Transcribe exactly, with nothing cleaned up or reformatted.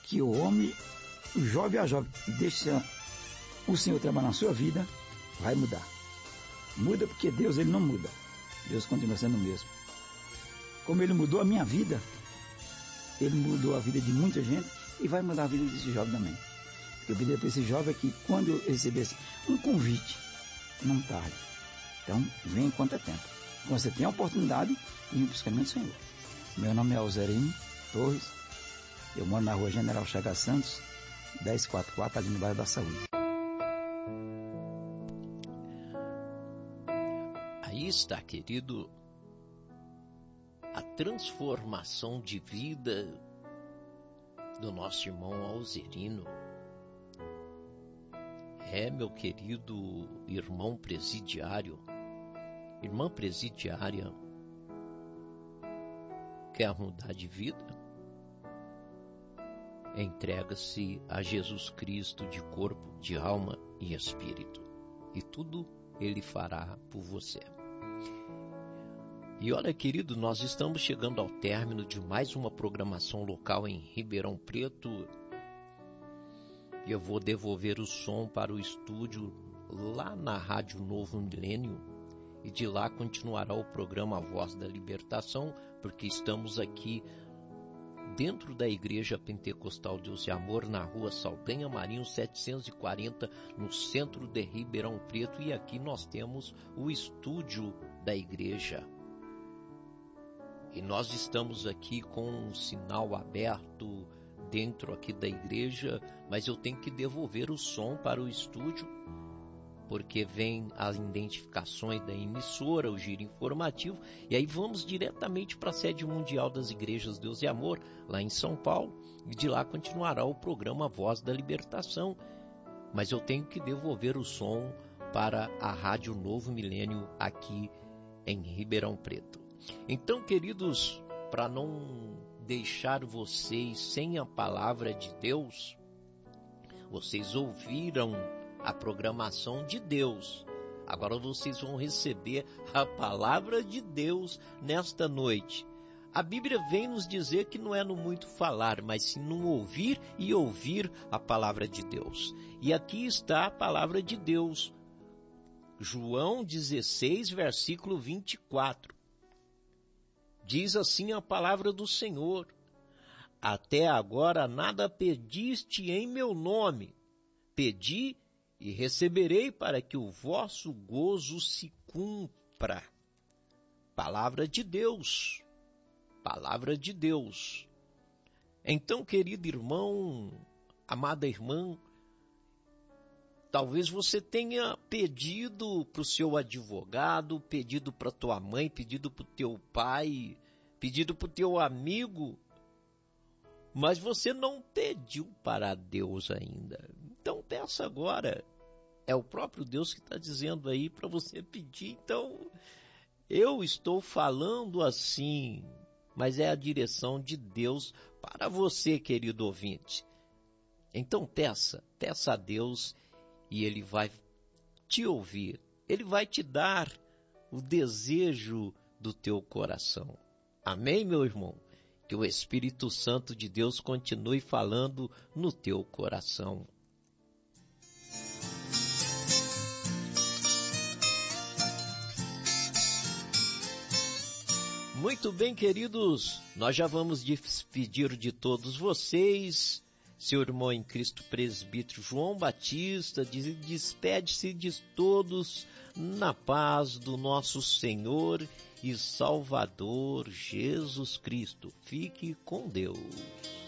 que o homem, o jovem a jovem, deixa o Senhor trabalhar na sua vida, vai mudar. Muda porque Deus, ele não muda. Deus continua sendo o mesmo. Como ele mudou a minha vida, ele mudou a vida de muita gente e vai mudar a vida desse jovem também. Eu pedi para esse jovem que quando eu recebesse um convite, não tarde. Então, vem enquanto é tempo. Quando você tem a oportunidade, vem para os caminhos do Senhor. Meu nome é Alzerino Torres. Eu moro na rua General Chagas Santos, dez quarenta e quatro, ali no bairro da Saúde. Aí está, querido, a transformação de vida do nosso irmão Alzerino. É, meu querido irmão presidiário, irmã presidiária, quer mudar de vida? Entrega-se a Jesus Cristo de corpo, de alma e espírito, e tudo Ele fará por você. E olha, querido, nós estamos chegando ao término de mais uma programação local em Ribeirão Preto. Eu vou devolver o som para o estúdio lá na Rádio Novo Milênio e de lá continuará o programa Voz da Libertação, porque estamos aqui dentro da Igreja Pentecostal Deus e Amor, na rua Saldanha Marinho setecentos e quarenta, no centro de Ribeirão Preto, e aqui nós temos o estúdio da igreja. E nós estamos aqui com um sinal aberto dentro aqui da igreja, mas eu tenho que devolver o som para o estúdio, porque vem as identificações da emissora, o giro informativo, e aí vamos diretamente para a sede mundial das Igrejas Deus e Amor, lá em São Paulo, e de lá continuará o programa Voz da Libertação. Mas eu tenho que devolver o som para a Rádio Novo Milênio aqui em Ribeirão Preto. Então, queridos, para não deixar vocês sem a palavra de Deus, vocês ouviram a programação de Deus. Agora vocês vão receber a palavra de Deus nesta noite. A Bíblia vem nos dizer que não é no muito falar, mas sim no ouvir e ouvir a palavra de Deus. E aqui está a palavra de Deus. João dezesseis, versículo vinte e quatro. Diz assim a palavra do Senhor: até agora nada pediste em meu nome. Pedi e receberei, para que o vosso gozo se cumpra. Palavra de Deus. Palavra de Deus. Então, querido irmão, amada irmã, talvez você tenha pedido para o seu advogado, pedido para tua mãe, pedido para o teu pai, pedido para o teu amigo, mas você não pediu para Deus ainda. Então peça agora. É o próprio Deus que está dizendo aí para você pedir. Então eu estou falando assim, mas é a direção de Deus para você, querido ouvinte. Então peça, peça a Deus e Ele vai te ouvir. Ele vai te dar o desejo do teu coração. Amém, meu irmão? Que o Espírito Santo de Deus continue falando no teu coração. Muito bem, queridos, nós já vamos despedir de todos vocês. Seu irmão em Cristo presbítero João Batista despede-se de todos na paz do nosso Senhor e Salvador Jesus Cristo. Fique com Deus.